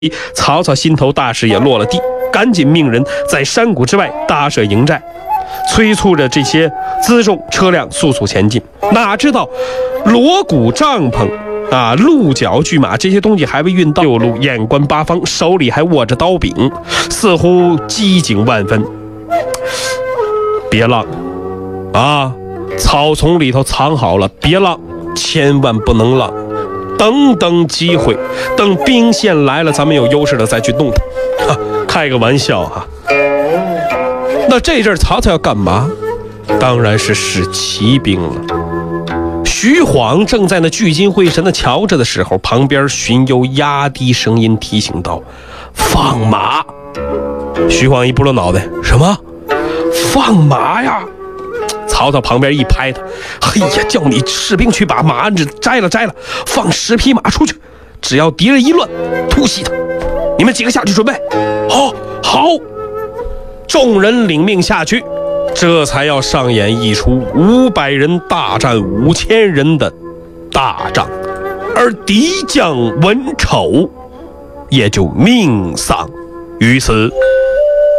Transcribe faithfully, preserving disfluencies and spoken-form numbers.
曹操心头大石也落了地，赶紧命人在山谷之外搭设营寨，催促着这些辎重车辆速速前进。哪知道锣鼓帐篷啊、鹿角巨马这些东西还未运到六路，眼观八方，手里还握着刀柄，似乎机警万分。别浪啊！草丛里头藏好了，别浪，千万不能浪。等等机会，等兵线来了，咱们有优势了再去弄它。开个玩笑哈、啊。那这阵曹操要干嘛？当然是使骑兵了。徐晃正在那聚精会神的瞧着的时候，旁边荀攸压低声音提醒道：“放马！”徐晃一拨了脑袋，什么？放马呀！曹操旁边一拍他，嘿呀，叫你士兵去把马鞍子摘了摘了，放十匹马出去，只要敌人一乱，突袭他。你们几个下去准备。好，好。众人领命下去，这才要上演一出五百人大战五千人的大仗，而敌将文丑也就命丧于此。